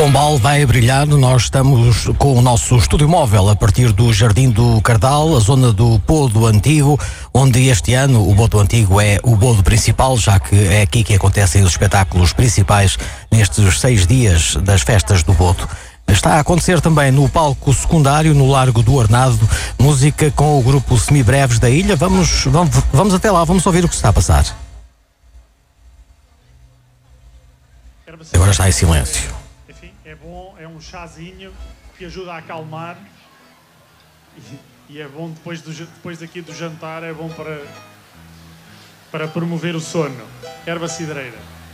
Pombal vai brilhar. Nós estamos com o nosso estúdio móvel a partir do Jardim do Cardal, a zona do Bodo Antigo, onde este ano o Bodo Antigo é o bodo principal, já que é aqui que acontecem os espetáculos principais nestes 6 dias das festas do Bodo. Está a acontecer também no palco secundário, no Largo do Arnado, música com o grupo Semibreves da Ilha. Vamos até lá, vamos ouvir o que está a passar. Agora está em silêncio. Enfim, é bom, é um chazinho que ajuda a acalmar e é bom depois daqui do jantar, é bom para promover o sono. Erva cidreira.